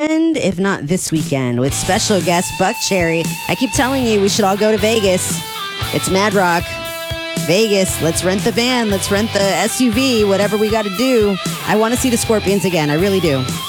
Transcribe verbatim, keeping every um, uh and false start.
weekend, if not this weekend, with special guest Buck Cherry. I keep telling you, we should all go to Vegas. It's Mad Rock. Vegas, let's rent the van, let's rent the S U V, whatever we got to do. I want to see the Scorpions again. I really do.